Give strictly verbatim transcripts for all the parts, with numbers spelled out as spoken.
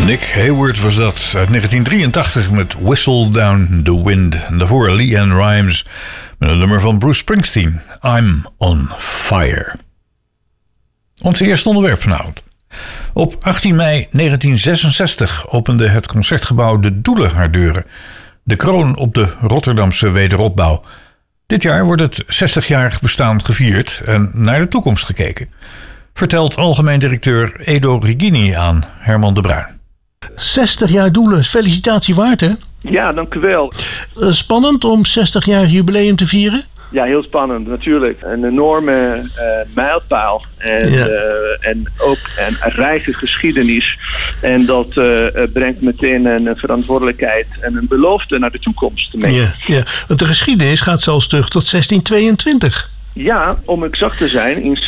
Nick Hayward was dat, uit negentien drieëntachtig met Whistle Down the Wind. En daarvoor LeAnn Rimes met een nummer van Bruce Springsteen, I'm on Fire. Ons eerste onderwerp vanavond. Op achttien mei negentien zesenzestig opende het Concertgebouw De Doelen haar deuren. De kroon op de Rotterdamse wederopbouw. Dit jaar wordt het zestigjarig bestaan gevierd en naar de toekomst gekeken. Vertelt algemeen directeur Edo Righini aan Herman de Bruin. zestig jaar Doelen, felicitatie waard hè? Ja, dank u wel. Spannend om zestig jaar jubileum te vieren? Ja, heel spannend, natuurlijk. Een enorme uh, mijlpaal. En, ja. uh, en ook een rijke geschiedenis. En dat uh, brengt meteen een verantwoordelijkheid en een belofte naar de toekomst mee. Ja, ja. Want de geschiedenis gaat zelfs terug tot zestien tweeëntwintig. Ja, om exact te zijn, in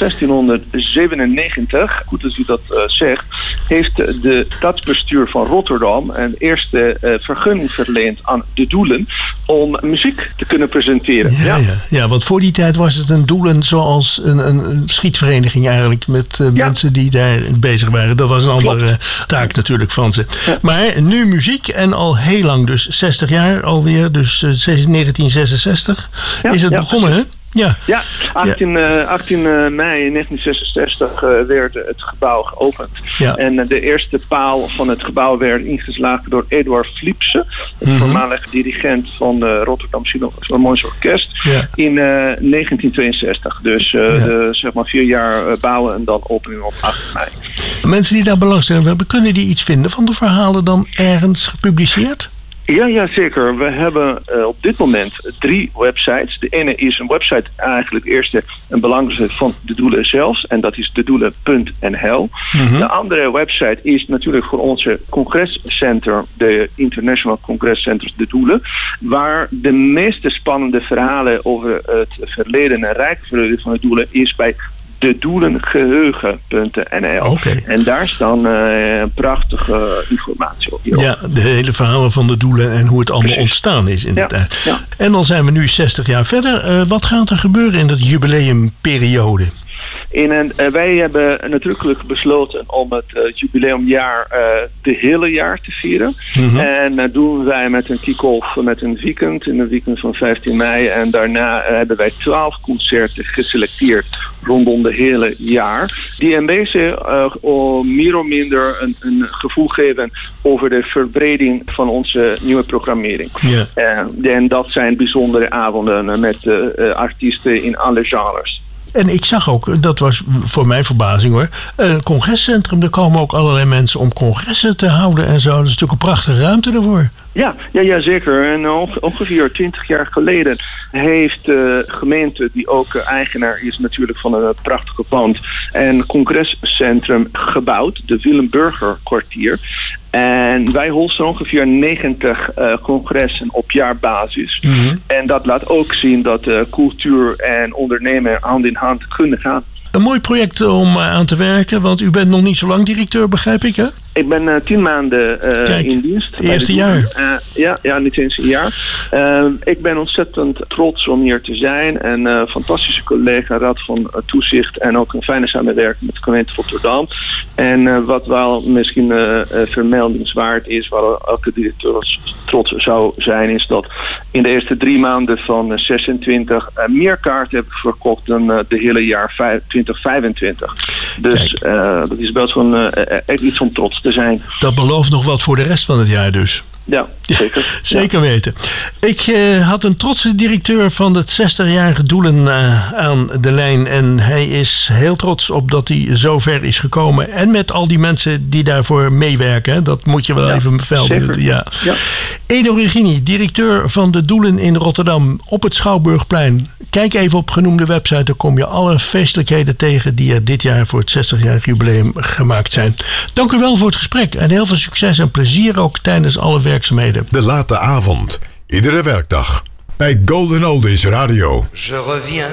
zestienhonderdzevenennegentig, goed als u dat uh, zegt, heeft de stadsbestuur van Rotterdam een eerste uh, vergunning verleend aan de Doelen om muziek te kunnen presenteren. Ja, ja. Ja. ja, want voor die tijd was het een Doelen zoals een, een, een schietvereniging eigenlijk met uh, ja. mensen die daar bezig waren. Dat was een andere uh, taak natuurlijk van ze. Ja. Maar nu muziek en al heel lang, dus zestig jaar alweer, dus uh, negentien zesenzestig ja, is het ja. begonnen hè? Ja, ja achttien, ja. Uh, achttien mei negentien zesenzestig uh, werd het gebouw geopend. Ja. En uh, de eerste paal van het gebouw werd ingeslagen door Eduard Flipse, het mm-hmm. voormalig dirigent van de Rotterdam Philharmonisch Orkest, ja. in uh, negentien tweeënzestig. Dus uh, ja. de, zeg maar vier jaar uh, bouwen en dan opening op achttien mei. Mensen die daar belangstelling hebben, kunnen die iets vinden van de verhalen dan ergens gepubliceerd? Ja, ja, zeker. We hebben uh, op dit moment drie websites. De ene is een website, eigenlijk eerste en belangrijkste van de Doelen zelf. En dat is de doelen punt n l. Mm-hmm. De andere website is natuurlijk voor onze congrescenter, de International Congress Center De Doelen. Waar de meeste spannende verhalen over het verleden en rijke verleden van de Doelen is bij de doelengeheugen punt n l. Okay. En daar staan uh, prachtige informatie op. Ja, de hele verhalen van de Doelen en hoe het allemaal Precies. ontstaan is in de ja, tijd. Ja. En dan zijn we nu zestig jaar verder. Uh, wat gaat er gebeuren in dat jubileumperiode? In een, uh, wij hebben nadrukkelijk besloten om het uh, jubileumjaar uh, de hele jaar te vieren. Mm-hmm. En dat uh, doen wij met een kick-off met een weekend, in de weekend van vijftien mei. En daarna uh, hebben wij twaalf concerten geselecteerd rondom de hele jaar. Die een beetje uh, meer of minder een, een gevoel geven over de verbreding van onze nieuwe programmering. Yeah. Uh, en dat zijn bijzondere avonden met uh, uh, artiesten in alle genres. En ik zag ook, dat was voor mijn verbazing hoor, een congrescentrum. Er komen ook allerlei mensen om congressen te houden en zo. Dat is natuurlijk een prachtige ruimte ervoor. Ja, ja, ja zeker. En ongeveer twintig jaar geleden heeft de gemeente, die ook eigenaar is natuurlijk van een prachtige pand, een congrescentrum gebouwd, de Willem Burger kwartier. En wij hosten ongeveer negentig uh, congressen op jaarbasis. Mm-hmm. En dat laat ook zien dat uh, cultuur en ondernemen hand in hand kunnen gaan. Een mooi project om aan te werken, want u bent nog niet zo lang directeur, begrijp ik, hè? Ik ben uh, tien maanden uh, Kijk, in dienst. Eerste jaar. Uh, ja, ja, niet eens een jaar. Uh, ik ben ontzettend trots om hier te zijn. En uh, fantastische collega, raad van uh, toezicht en ook een fijne samenwerking met de gemeente Rotterdam. En uh, wat wel misschien uh, uh, vermeldingswaard is, waar elke directeur trots zou zijn, is dat in de eerste drie maanden van uh, zesentwintig uh, meer kaarten heb ik verkocht dan uh, de hele jaar twintig vijfentwintig. Dus uh, dat is best wel uh, echt iets om trots te zijn. Dat belooft nog wat voor de rest van het jaar dus. Ja, zeker. Zeker ja. weten. Ik uh, had een trotse directeur van het zestigjarige Doelen uh, aan de lijn. En hij is heel trots op dat hij zo ver is gekomen. En met al die mensen die daarvoor meewerken. Dat moet je wel ja, even bevelden. Ja. Ja. Edo Righini, directeur van de Doelen in Rotterdam op het Schouwburgplein. Kijk even op genoemde website. Daar kom je alle feestelijkheden tegen die er dit jaar voor het zestigjarig jubileum gemaakt zijn. Dank u wel voor het gesprek. En heel veel succes en plezier ook tijdens alle werkzaamheden. De late avond. Iedere werkdag. Bij Golden Oldies Radio. Je reviens